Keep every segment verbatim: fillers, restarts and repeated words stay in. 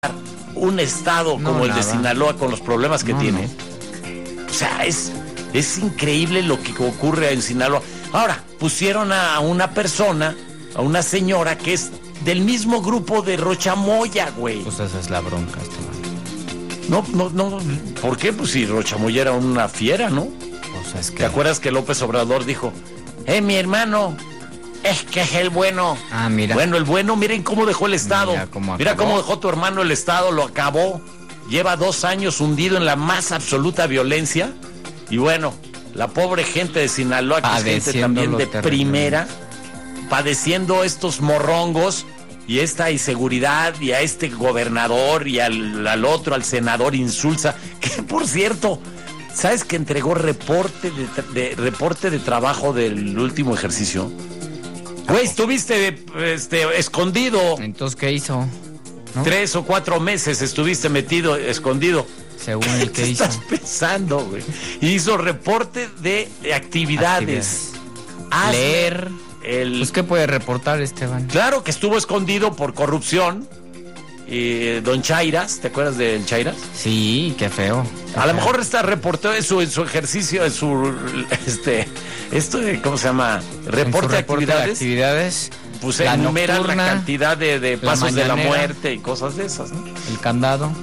un estado no, como el nada. de Sinaloa con los problemas que no, tiene. No. O sea, es, es increíble lo que ocurre en Sinaloa. Ahora, pusieron a una persona, a una señora que es del mismo grupo de Rochamoya, güey. Pues esa es la bronca, Esteban. No, no, no. ¿Por qué? Pues si Rochamoya era una fiera, ¿no? Pues es que... ¿Te acuerdas que López Obrador dijo, eh, mi hermano, es que es el bueno? Ah, mira. Bueno, el bueno, miren cómo dejó el Estado. Mira cómo, Mira cómo dejó tu hermano el Estado, lo acabó. Lleva dos años hundido en la más absoluta violencia. Y bueno, la pobre gente de Sinaloa, que es gente también de primera, padeciendo estos morrongos y esta inseguridad, y a este gobernador y al, al otro, al senador Insulza, que por cierto, ¿sabes que entregó reporte de, de, reporte de trabajo del último ejercicio? Güey, estuviste este, escondido. Entonces, ¿qué hizo? ¿No? Tres o cuatro meses estuviste metido, escondido. Según el que ¿Qué hizo. estás pensando, güey? Hizo reporte de, de actividades. actividades. Leer. El... Pues, ¿qué puede reportar, Esteban? Claro que estuvo escondido por corrupción. Eh, don Chairas, ¿te acuerdas del Chairas? Sí, qué feo. Qué A lo feo. mejor está reportó en su, en su ejercicio, en su este, esto de, ¿cómo se llama? Reporte, de, reporte actividades, de actividades. Pues se enumera la cantidad de, de pasos de la muerte y cosas de esas, ¿no? El candado.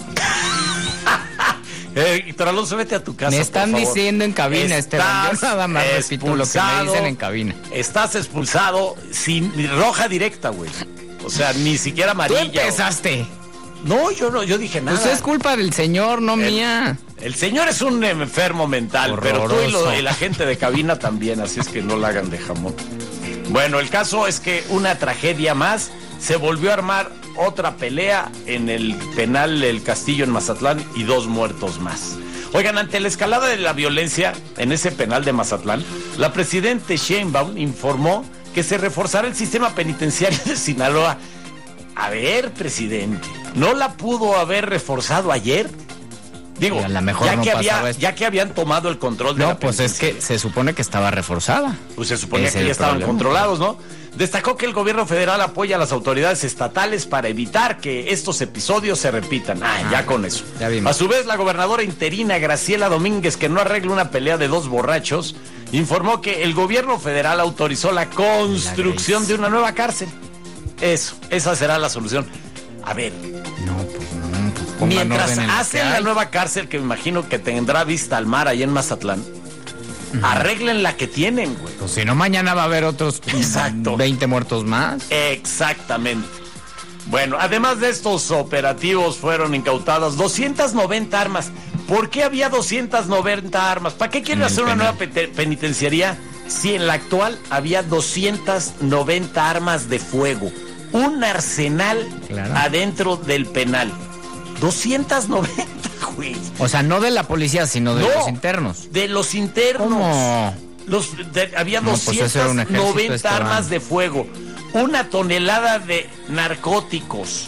Eh, Víctor Alonso, vete a tu casa. Me están por favor. diciendo en cabina, Esteban. Yo nada más repito lo que me dicen en cabina. Estás expulsado sin roja directa, güey. O sea, ni siquiera amarilla. Tú empezaste. O... No, yo no, yo dije nada. Pues es culpa del señor, no el, mía. El señor es un enfermo mental, horroroso. Pero tú y, lo, y la gente de cabina también, así es que no la hagan de jamón. Bueno, el caso es que una tragedia más, se volvió a armar otra pelea en el penal El Castillo en Mazatlán y dos muertos más. Oigan, ante la escalada de la violencia en ese penal de Mazatlán, la presidenta Sheinbaum informó que se reforzará el sistema penitenciario de Sinaloa. A ver, presidente, ¿no la pudo haber reforzado ayer? Digo, a lo mejor ya, no que había, esto. ya que habían tomado el control de no, la pues es que se supone que estaba reforzada. Pues se suponía es que ya estaban problema. controlados, ¿no? Destacó que el gobierno federal apoya a las autoridades estatales para evitar que estos episodios se repitan. Ah, ah ya con eso. Ya vimos. A su vez, la gobernadora interina Graciela Domínguez, que no arregla una pelea de dos borrachos, informó que el gobierno federal autorizó la construcción la de una nueva cárcel. Eso, esa será la solución. A ver. No, pues no. Pues mientras hacen la nueva cárcel, que me imagino que tendrá vista al mar allá en Mazatlán, uh-huh. arreglen la que tienen, güey. Pues si no, mañana va a haber otros Exacto. veinte muertos más. Exactamente. Bueno, además de estos operativos, fueron incautadas doscientas noventa armas. ¿Por qué había doscientas noventa armas? ¿Para qué quieren hacer una nueva penitenciaría si en la actual había doscientas noventa armas de fuego? Un arsenal claro. adentro del penal. doscientas noventa, güey. O sea, no de la policía, sino de no, los internos. De los internos. ¿Cómo? Los, de, había no, doscientas noventa pues armas de fuego. Una tonelada de narcóticos.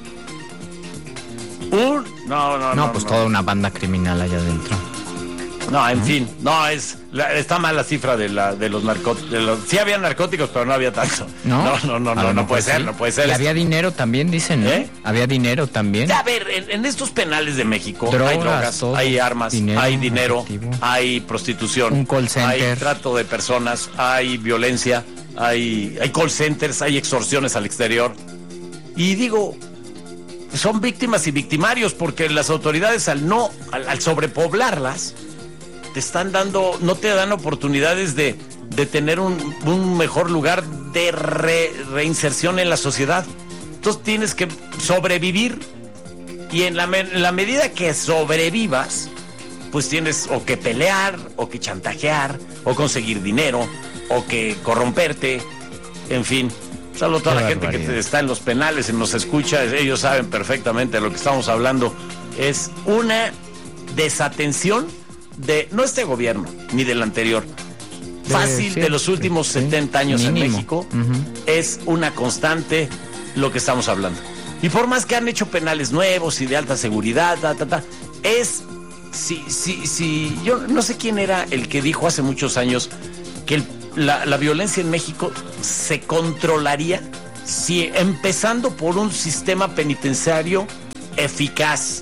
Un... No, no, no. No, pues no. toda una banda criminal allá adentro. No, en ¿Mm? fin, no, es la, está mal la cifra de la de los narcóticos. Sí había narcóticos, pero no había tanto. No, no, no, no, no, no, no puede ser, sí. no puede ser. Y había dinero también, dicen, ¿no? ¿Eh? Había dinero también. A ver, en, en estos penales de México drogas, hay drogas, todo, hay armas, dinero, hay dinero, efectivo. hay prostitución, un call center, hay trato de personas, hay violencia, hay, hay call centers, hay extorsiones al exterior. Y digo, son víctimas y victimarios porque las autoridades al no, al, al sobrepoblarlas, te están dando, no te dan oportunidades de, de tener un, un mejor lugar de re, reinserción en la sociedad. Entonces tienes que sobrevivir y en la, en la medida que sobrevivas, pues tienes o que pelear, o que chantajear, o conseguir dinero, o que corromperte, en fin. Saludo a toda Qué la barbaridad. Gente que está en los penales y nos escucha, ellos saben perfectamente de lo que estamos hablando. Es una desatención de, no este gobierno, ni del anterior, de, fácil sí, de los últimos sí, setenta años mínimo. En México, uh-huh. es una constante lo que estamos hablando. Y por más que han hecho penales nuevos y de alta seguridad, ta, ta, ta, es, si, si, si, yo no sé quién era el que dijo hace muchos años que el, la, la violencia en México se controlaría si empezando por un sistema penitenciario eficaz.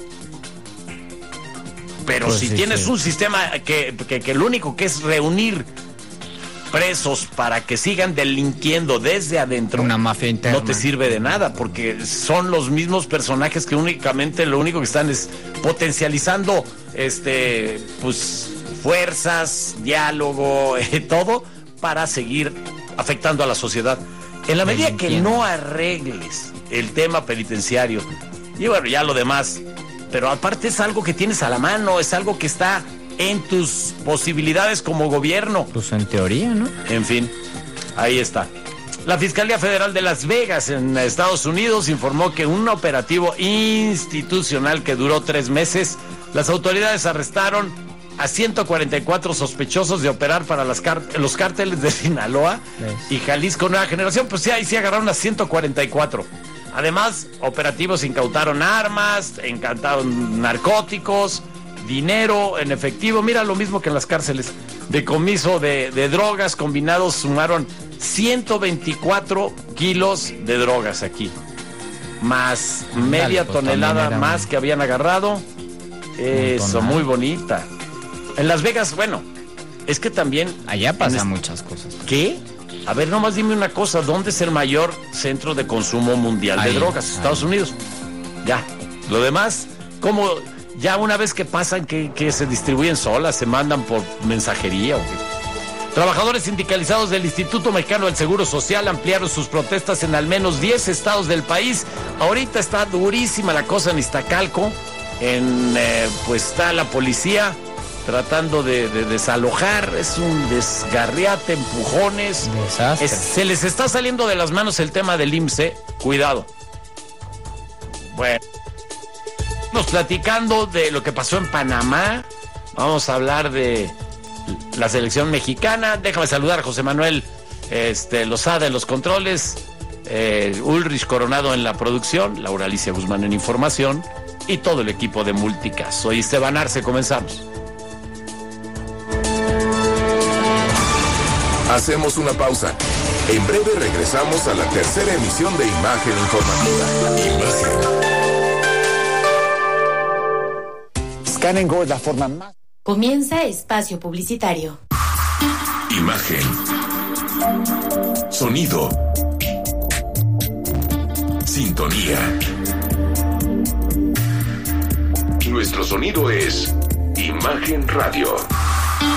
Pero pues si sí, tienes sí. un sistema que, que, que lo único que es reunir presos para que sigan delinquiendo desde adentro, una mafia interna, no te sirve de nada, porque son los mismos personajes que únicamente lo único que están es potencializando este pues fuerzas, diálogo, eh, todo para seguir afectando a la sociedad. En la medida que no arregles el tema penitenciario, y bueno, ya lo demás, pero aparte es algo que tienes a la mano, es algo que está en tus posibilidades como gobierno. Pues en teoría, ¿no? En fin, ahí está. La Fiscalía Federal de Las Vegas, en Estados Unidos, informó que un operativo institucional que duró tres meses, las autoridades arrestaron a ciento cuarenta y cuatro sospechosos de operar para las car- los cárteles de Sinaloa sí. y Jalisco Nueva Generación. Pues sí, ahí sí agarraron a ciento cuarenta y cuatro. Además, operativos incautaron armas, incautaron narcóticos, dinero en efectivo. Mira, lo mismo que en las cárceles. Decomiso de, de drogas combinados sumaron ciento veinticuatro kilos de drogas aquí. Más media pues, tonelada era... más que habían agarrado. Eso, muy bonita. En Las Vegas, bueno, es que también... Allá pasan es... muchas cosas. ¿Qué? A ver, nomás dime una cosa. ¿Dónde es el mayor centro de consumo mundial ahí, de drogas? Ahí. Estados Unidos. Ya. Lo demás, ¿cómo...? Ya una vez que pasan, que, que se distribuyen solas, se mandan por mensajería o qué. Trabajadores sindicalizados del Instituto Mexicano del Seguro Social ampliaron sus protestas en al menos diez estados del país. Ahorita está durísima la cosa en Iztacalco. En, eh, pues está la policía tratando de, de desalojar. Es un desgarriate, empujones. Desastre. Es, se les está saliendo de las manos el tema del I M S S. Cuidado. Bueno. Estamos platicando de lo que pasó en Panamá. Vamos a hablar de la selección mexicana. Déjame saludar a José Manuel este, Lozada en los controles, eh, Ulrich Coronado en la producción, Laura Alicia Guzmán en información y todo el equipo de Multicast. Soy Esteban Arce, comenzamos. Hacemos una pausa. En breve regresamos a la tercera emisión de Imagen Informativa. Imagen. Scan and Go es la forma más. Comienza espacio publicitario. Imagen. Sonido. Sintonía. Nuestro sonido es Imagen Radio.